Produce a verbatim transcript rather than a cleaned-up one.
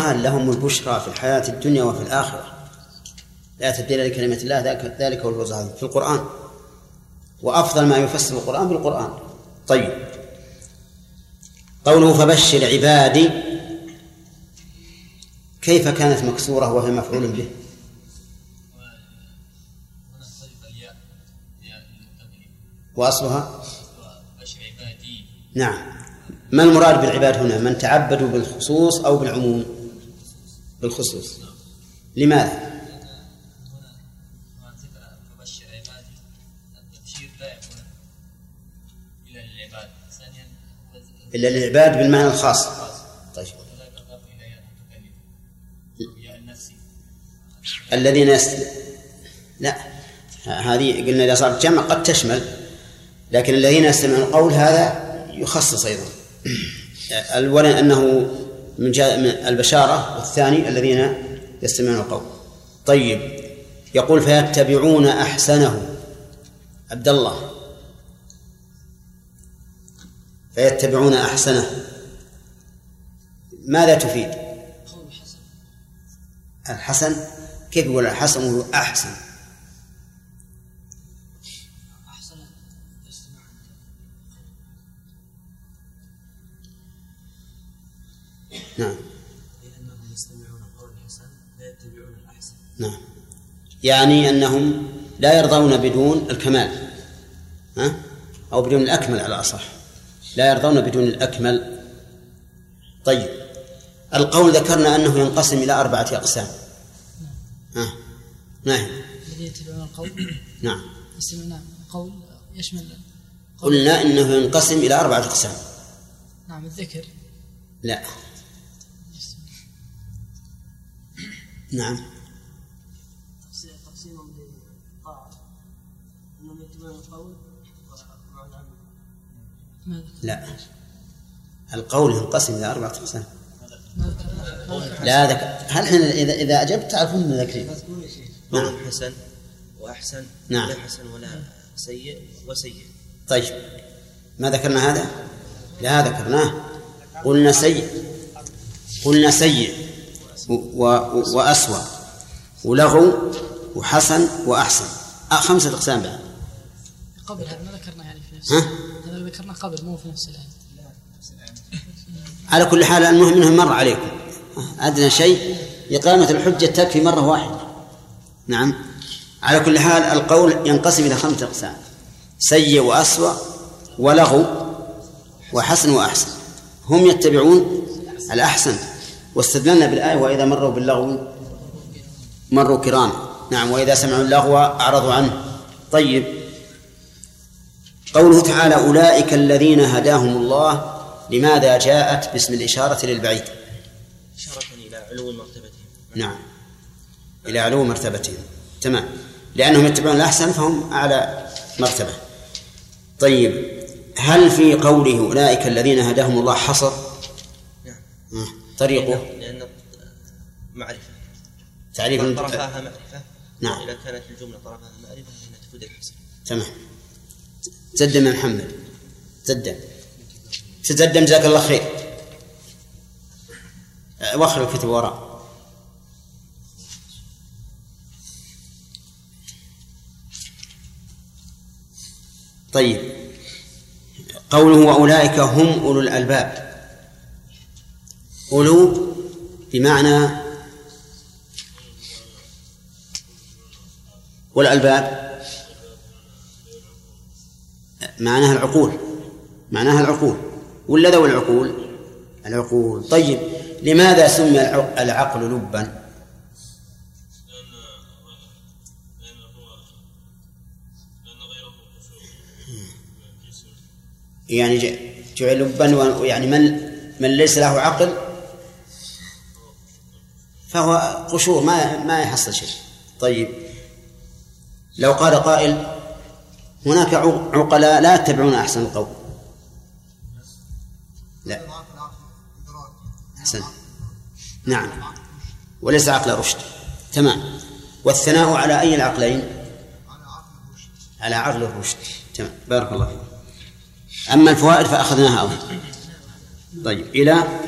القرآن لهم البشرى في الحياة الدنيا وفي الآخرة، لا تبديل لكلمة الله، ذلك هو الفوز العظيم في القرآن، وأفضل ما يفسر القرآن بالقرآن. طيب، قوله فبشر عبادي، كيف كانت مكسورة وهي مفعول به؟ وأصلها نعم. ما المراد بالعباد هنا؟ من تعبدوا بالخصوص أو بالعموم؟ بالخصوص. لماذا؟ إلا للعباد بالمعنى الخاص. طيب، الذين يست... لا، هذه قلنا إذا صارت جمع قد تشمل، لكن الذين يستمعون القول هذا يخصص أيضا. الأول أنه من البشارة، والثاني الذين يستمعون القول. طيب، يقول فيتبعون أحسنه. عبد الله، فيتبعون أحسنه ماذا تفيد؟ الحسن كيف يقول الحسن هو أحسن؟ نعم، لأنهم يستمعون قول الحسن فيتبعون الأحسن. نعم، يعني أنهم لا يرضون بدون الكمال، ها؟ أو بدون الأكمل على أصح، لا يرضون بدون الأكمل. طيب، القول ذكرنا أنه ينقسم إلى أربعة أقسام. ها، نعم، الذين يتبعون القول. نعم، يستمعون قول يشمل. قلنا إنه ينقسم إلى أربعة أقسام. نعم، الذكر. لا، نعم، تقسيمهم للطاعة أنهم يتبعون القول ومع العمل. لا، القول ينقسم إلى أربعة أقسام. لا ذكر. هل حين إذا إذا أجبت تعرفون من ذكرين؟ نعم، حسن وأحسن. نعم، لا حسن ولا سيء وسيء. طيب، ما ذكرنا هذا؟ لا ذكرناه. قلنا سيء، قلنا سيء وأسوأ ولغو وحسن وأحسن. آه خمسة أقسام بعد. قبل هذا ما ذكرنا يعني في نفس ها؟ هذا ذكرنا قبل مو في نفس الآية. على كل حال المهم منهم مر عليكم. أدنى شيء إقامة الحجة تكفي مرة واحدة. نعم، على كل حال القول ينقسم إلى خمسة أقسام: سيء وأسوأ ولغو وحسن وأحسن. هم يتبعون الأحسن، واستدللنا بالآية وإذا مروا باللغو مروا كراما. نعم، وإذا سمعوا اللغو أعرضوا عنه. طيب، قوله تعالى أولئك الذين هداهم الله، لماذا جاءت باسم الإشارة للبعيد؟ إشارة إلى علو مرتبتهم. نعم، إلى علو مرتبتهم. تمام، لأنهم يتبعون الأحسن فهم أعلى مرتبة. طيب، هل في قوله أولئك الذين هداهم الله حصر؟ نعم. طريقه لأن معرفة تعريف طرفها معرفة. نعم، إذا كانت الجملة طرفها معرفة فإنها تفيد الحصر. تمام. تقدم يا محمد، تقدم تقدم جزاك الله خير. وخر الكتب وراء. طيب، قوله وأولئك هم أولو الألباب. أولو بمعنى والألباب معناها العقول، معناها العقول ولا ذوي العقول؟ العقول. طيب، لماذا سمي العقل لبا؟ يعني جعل لبا، يعني من من ليس له عقل فهو قشور، ما ما يحصل شيء. طيب، لو قال قائل هناك عقلاء لا يتبعون أحسن القول، لا أحسن، نعم، وليس عقل رشد. تمام. والثناء على أي العقلين؟ على عقل الرشد. تمام، بارك الله فيك. أما الفوائد فأخذناها أولا. طيب، إلى